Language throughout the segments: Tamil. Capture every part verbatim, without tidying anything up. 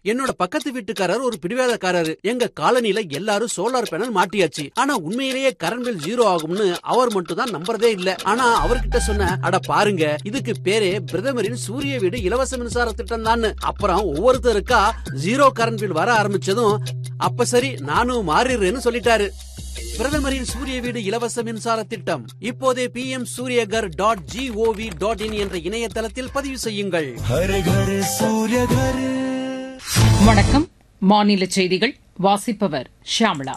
என்னோட பக்கத்து வீட்டுக்காரர் ஒரு பிடிவாதக்காரரு. எங்க காலனில எல்லாரும் சோலார் பேனல் மாட்டியாச்சு. ஆனா உண்மையிலேயே கரண்ட் பில் ஜீரோ ஆகும்னு அவர் மட்டும் தான் நம்புறதே இல்ல. ஆனா அவர்கிட்ட சொன்ன, அட பாருங்க, இதுக்கு பேரே பிரதமரின் சூரிய வீடு இலவச மின்சார திட்டம் தான். அப்புறம் ஒவ்வொருத்தருக்கா ஜீரோ கரண்ட் பில் வர ஆரம்பிச்சதும், அப்ப சரி நானும் மாறிடுறேன்னு சொல்லிட்டாரு. பிரதமரின் சூரிய வீடு இலவச மின்சார திட்டம் இப்போதே B M Surya Ghar dot gov dot in என்ற இணையதளத்தில் பதிவு செய்யுங்கள். வணக்கம். மாநில செய்திகள் வாசிப்பவர் ஷியாமளா.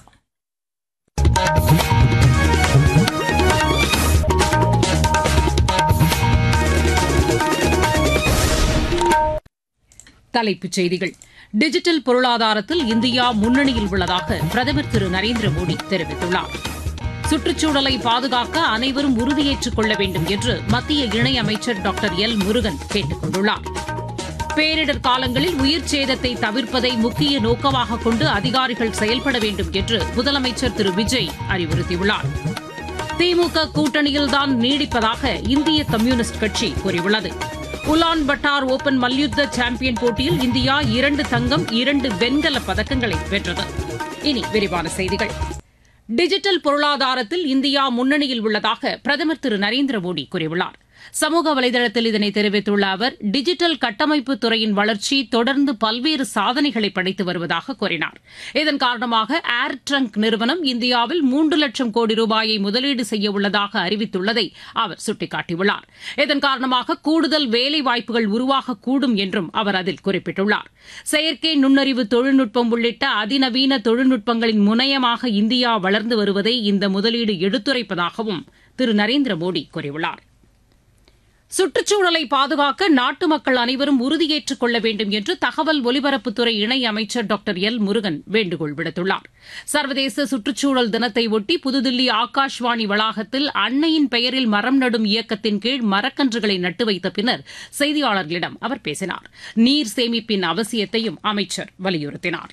தலைப்புச் செய்திகள். டிஜிட்டல் பொருளாதாரத்தில் இந்தியா முன்னணியில் உள்ளதாக பிரதமர் திரு நரேந்திர மோடி தெரிவித்துள்ளார். சுற்றுச்சூழலை பாதுகாக்க அனைவரும் உறுதியேற்றுக் கொள்ள வேண்டும் என்று மத்திய இணையமைச்சர் டாக்டர் எல் முருகன் கேட்டுக் கொண்டுள்ளார். பேரிடர் காலங்களில் உயிர் சேதத்தை தவிர்ப்பதை முக்கிய நோக்கமாக கொண்டு அதிகாரிகள் செயல்பட வேண்டும் என்று முதலமைச்சர் திரு விஜய் அறிவுறுத்தியுள்ளார். திமுக கூட்டணியில்தான் நீடிப்பதாக இந்திய கம்யூனிஸ்ட் கட்சி கூறியுள்ளது. உலான் பட்டார் ஓபன் மல்யுத்த சாம்பியன் போட்டியில் இந்தியா இரண்டு தங்கம் இரண்டு வெண்கலப் பதக்கங்களை வென்றது. இனி விரிவான செய்திகள். டிஜிட்டல் பொருளாதாரத்தில் இந்தியா முன்னணியில் உள்ளதாக பிரதமர் திரு நரேந்திர மோடி கூறியுள்ளார். சமூக வலைதளத்தில் இதனை தெரிவித்துள்ள அவர், டிஜிட்டல் கட்டமைப்பு துறையின் வளர்ச்சி தொடர்ந்து பல்வேறு சாதனைகளை படைத்து வருவதாக கூறினார். இதன் காரணமாக ஏர் ட்ரங்க் நிறுவனம் இந்தியாவில் மூன்று லட்சம் கோடி ரூபாயை முதலீடு செய்ய உள்ளதாக அறிவித்துள்ளதை அவர் சுட்டிக்காட்டியுள்ளார். இதன் காரணமாக கூடுதல் வேலைவாய்ப்புகள் உருவாகக்கூடும் என்றும் அவர் அதில் குறிப்பிட்டுள்ளார். செயற்கை நுண்ணறிவு தொழில்நுட்பம் உள்ளிட்ட அதிநவீன தொழில்நுட்பங்களின் முனையமாக இந்தியா வளர்ந்து வருவதை இந்த முதலீடு எடுத்துரைப்பதாகவும் திரு நரேந்திர மோடி கூறியுள்ளார். சுற்றுச்சூழலை பாதுகாக்க நாட்டு மக்கள் அனைவரும் உறுதியேற்றுக் கொள்ள வேண்டும் என்று தகவல் ஒலிபரப்புத்துறை இணையமைச்சர் டாக்டர் எல் முருகன் வேண்டுகோள் விடுத்துள்ளார். சர்வதேச சுற்றுச்சூழல் தினத்தை ஒட்டி புதுதில்லி ஆகாஷ்வாணி வளாகத்தில் அன்னையின் பெயரில் மரம் நடும் இயக்கத்தின் கீழ் மரக்கன்றுகளை நட்டு வைத்த பின்னர் செய்தியாளர்களிடம் அவர் பேசினார். நீர் சேமிப்பின் அவசியத்தையும் அமைச்சர் வலியுறுத்தினார்.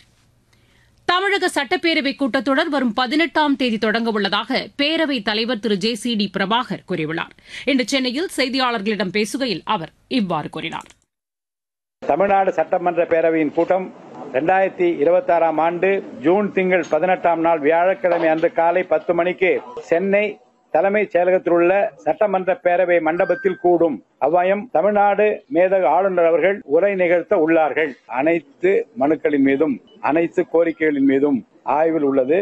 தமிழக சட்டப்பேரவைக் கூட்டத்தொடர் வரும் பதினெட்டாம் தேதி தொடங்க உள்ளதாக பேரவைத் தலைவர் திரு ஜே சி டி பிரபாகர் கூறியுள்ளார். இன்று சென்னையில் செய்தியாளர்களிடம் பேசுகையில் அவர் இவ்வாறு கூறினார். தமிழ்நாடு சட்டமன்ற பேரவையின் கூட்டம் இரண்டாயிரத்தி இருபத்தி ஆறாம் ஆண்டு ஜூன் திங்கள் பதினெட்டாம் நாள் வியாழக்கிழமை அன்று காலை பத்து மணிக்கு சென்னை தலைமைச் செயலகத்தில் உள்ள சட்டமன்ற பேரவை மண்டபத்தில் கூடும். அவ்வாயம் தமிழ்நாடு மேதகு ஆளுநர் அவர்கள் உரை நிகழ்த்த உள்ளார்கள். அனைத்து மனுக்களின் மீதும் அனைத்து கோரிக்கைகளின் மீதும் ஆய்வில் உள்ளது.